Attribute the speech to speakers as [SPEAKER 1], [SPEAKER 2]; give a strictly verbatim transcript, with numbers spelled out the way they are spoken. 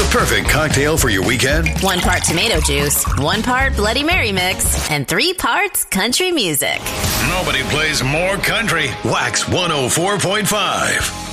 [SPEAKER 1] perfect cocktail for your weekend.
[SPEAKER 2] One part tomato juice, one part Bloody Mary mix, and three parts country music.
[SPEAKER 1] Nobody plays more country. Wax one oh four point five.